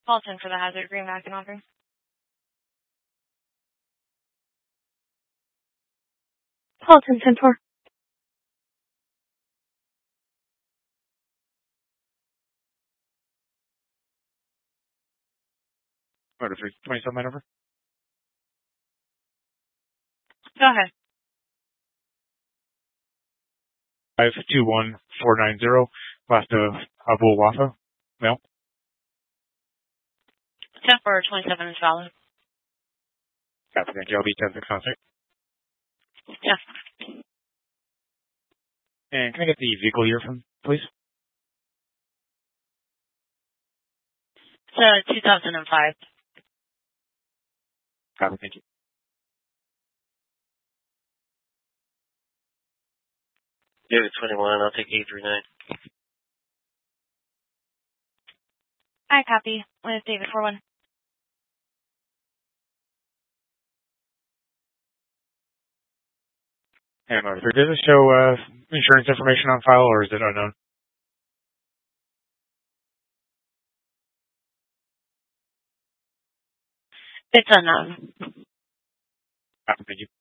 Paulson for the hazard greenback and offering. Paulson, 10-4. Motor 327 over. Go ahead. 521490, last of Abu Wafa, male. 10-4-27 is valid. Copy, thank you. I'll be 10-6 contact. Yeah. And can I get the vehicle year from, please? It's 2005. Copy, thank you. David 21, I'll take 839. I copy with David 41. And Motor 3, does it show insurance information on file, or is it unknown? It's unknown. Copy, thank you.